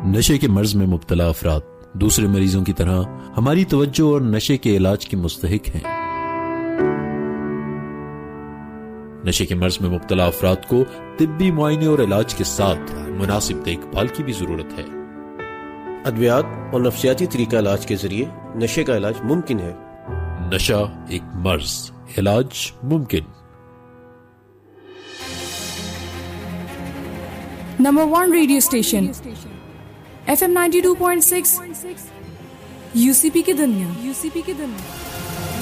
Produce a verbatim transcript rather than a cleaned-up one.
नशे के मर्ज में मुब्तला अफराद दूसरे मरीजों की तरह हमारी तवज्जो और नशे के इलाज की मुस्तहिक हैं। नशे के मर्ज में मुब्तला अफराद को तिब्बी मुआयने और इलाज के साथ मुनासिब देखभाल की भी जरूरत है। अद्वियात और नफ्सियाती तरीका इलाज के जरिए नशे का इलाज मुमकिन है। नशा एक मर्ज, इलाज मुमकिन। Number one radio station F M ninety two point six UCP की दुनिया यूसीपी की दुनिया